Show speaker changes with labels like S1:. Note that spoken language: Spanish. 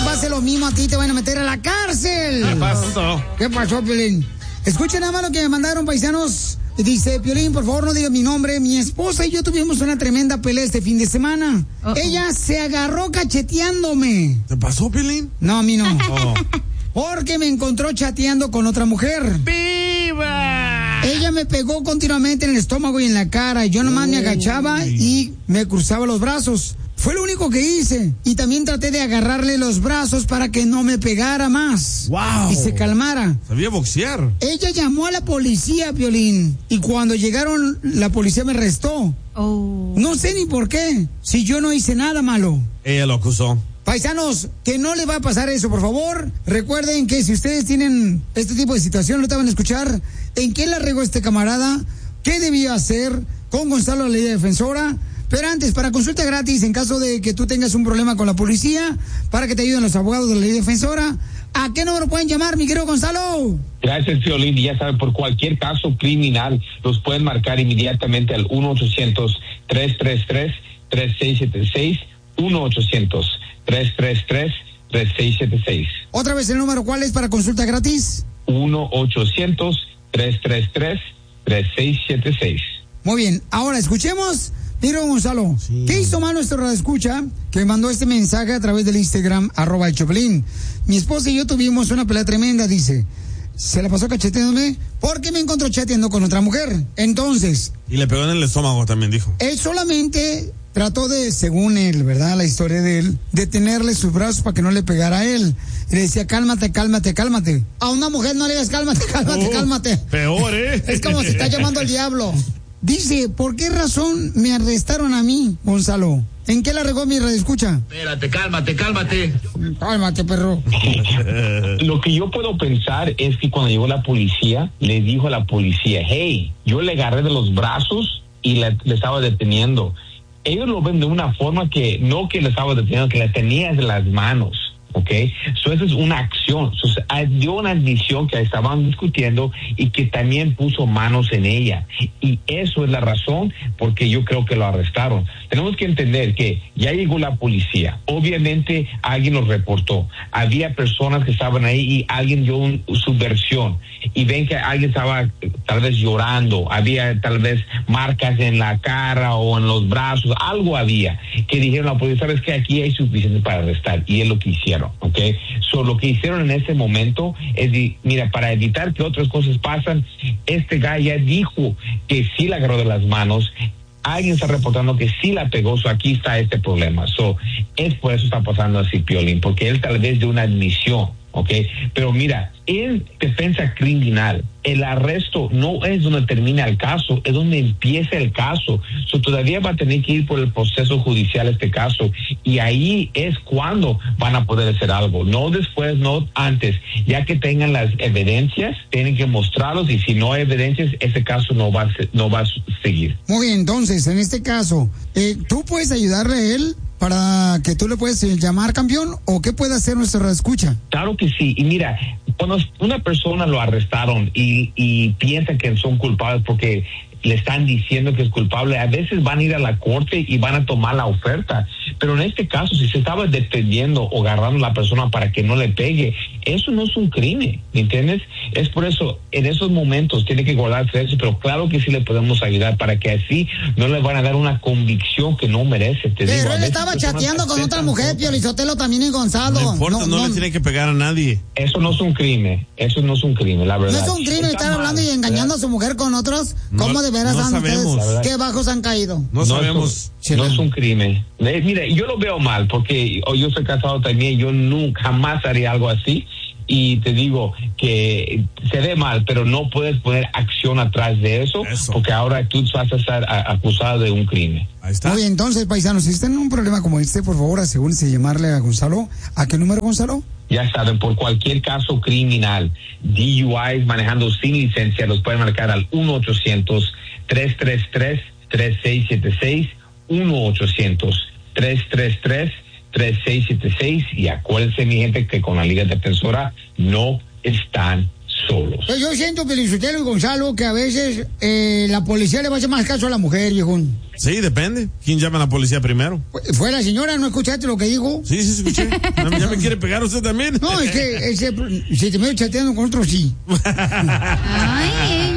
S1: pase lo mismo a ti, te van a meter a la cárcel.
S2: ¿Qué pasó?
S1: ¿Qué pasó, Piolín? Escuchen nada más lo que me mandaron, paisanos. Dice, Piolín, por favor, no digas mi nombre. Mi esposa y yo tuvimos una tremenda pelea este fin de semana. Ella se agarró cacheteándome.
S2: ¿Te pasó, Piolín?
S1: No, a mí no. Porque me encontró chateando con otra mujer.
S2: ¡Viva!
S1: Ella me pegó continuamente en el estómago y en la cara. Y yo nomás me agachaba y me cruzaba los brazos. Fue lo único que hice. Y también traté de agarrarle los brazos para que no me pegara más.
S2: ¡Wow!
S1: Y se calmara.
S2: Sabía boxear.
S1: Ella llamó a la policía, Piolín. Y cuando llegaron, la policía me arrestó. No sé ni por qué. Si yo no hice nada malo.
S2: Ella lo acusó.
S1: Paisanos, que no le va a pasar eso, por favor. Recuerden que si ustedes tienen este tipo de situación, lo te van a escuchar. ¿En qué la regó este camarada? ¿Qué debía hacer con Gonzalo, la ley defensora? Pero antes, para consulta gratis, en caso de que tú tengas un problema con la policía, para que te ayuden los abogados de la ley defensora, ¿a qué número pueden llamar, mi querido Gonzalo?
S3: Gracias, Piolín. Y ya saben, por cualquier caso criminal, los pueden marcar inmediatamente al 1-800-333-3676, 1-800-333-3676.
S1: Otra vez el número, ¿cuál es para consulta gratis?
S3: 1-800-333-3676.
S1: Muy bien, ahora escuchemos. Mira, Gonzalo, sí. ¿Qué hizo mal nuestro radioescucha que me mandó este mensaje a través del Instagram, @elchoplin? Mi esposa y yo tuvimos una pelea tremenda, dice. Se la pasó cacheteándome porque me encontró chateando con otra mujer. Entonces...
S2: Y le pegó en el estómago también, dijo.
S1: Él solamente trató de, según él, ¿verdad? La historia de él, de tenerle sus brazos para que no le pegara a él. Y le decía, cálmate, cálmate, cálmate. A una mujer no le digas cálmate, cálmate, cálmate.
S2: Peor, ¿eh?
S1: Es como si está llamando al diablo. Dice, ¿por qué razón me arrestaron a mí, Gonzalo? ¿En qué la regó mi radioescucha?
S4: Espérate, cálmate.
S1: Cálmate, perro.
S3: Lo que yo puedo pensar es que cuando llegó la policía, le dijo a la policía, hey, yo le agarré de los brazos y le estaba deteniendo. Ellos lo ven de una forma que no que le estaba deteniendo, que le tenía de las manos. ¿Ok? So, eso es una acción. So, dio una admisión que estaban discutiendo y que también puso manos en ella. Y eso es la razón porque yo creo que lo arrestaron. Tenemos que entender que ya llegó la policía. Obviamente alguien lo reportó. Había personas que estaban ahí y alguien dio su versión. Y ven que alguien estaba tal vez llorando. Había tal vez marcas en la cara o en los brazos. Algo había. Que dijeron a la policía, ¿sabes qué? Aquí hay suficiente para arrestar. Y es lo que hicieron. Okay, so lo que hicieron en ese momento es mira, para evitar que otras cosas pasen, este guy ya dijo que sí la agarró de las manos. Alguien está reportando que sí la pegó, so aquí está este problema. So es por eso está pasando así, Piolín, porque él tal vez de una admisión, okay, pero mira, en defensa criminal, el arresto no es donde termina el caso, es donde empieza el caso. So, todavía va a tener que ir por el proceso judicial este caso, y ahí es cuando van a poder hacer algo, no después, no antes. Ya que tengan las evidencias, tienen que mostrarlos, y si no hay evidencias, ese caso no va a seguir.
S1: Muy bien, entonces, en este caso, ¿tú puedes ayudarle a él para que tú le puedes llamar, campeón? ¿O qué puede hacer nuestro radioescucha?
S3: Claro que sí, y mira, cuando una persona lo arrestaron y piensa que son culpables porque le están diciendo que es culpable, a veces van a ir a la corte y van a tomar la oferta. Pero en este caso, si se estaba defendiendo o agarrando a la persona para que no le pegue, eso no es un crimen, ¿me entiendes? Es por eso, en esos momentos tiene que guardar silencio, pero claro que sí le podemos ayudar para que así no le van a dar una convicción que no merece.
S1: Pero él estaba chateando con otra mujer, Pio Lizotelo también y Gonzalo.
S2: No importa, no le tiene que pegar a nadie.
S3: Eso no es un crimen, la verdad.
S1: No es un crimen estar hablando y engañando a su mujer con otros. ¿Cómo de veras han ustedes? ¿Qué bajos han caído?
S2: No sabemos.
S3: No es un crimen. Mira, yo lo veo mal porque yo soy casado también, yo nunca jamás haría algo así. Y te digo que se ve mal, pero no puedes poner acción atrás de eso. Porque ahora tú vas a estar acusado de un crimen.
S2: Ahí está.
S1: Oye, entonces, paisanos, si están en un problema como este, por favor, asegúrense de llamarle a Gonzalo. ¿A qué número, Gonzalo?
S3: Ya saben, por cualquier caso criminal, DUIs, manejando sin licencia, los pueden marcar al 1-800-333-3676, 1-800-333-3676, y acuérdense, mi gente, que con la Liga Defensora no están solos.
S1: Pues yo siento, Felicitelo y Gonzalo, que a veces la policía le va a hacer más caso a la mujer, viejón.
S2: Sí, depende. ¿Quién llama a la policía primero?
S1: Fue la señora, ¿no escuchaste lo que dijo?
S2: Sí, escuché. ¿Ya me quiere pegar usted también?
S1: No, es que si te me chateando con otro, sí.
S4: Ay,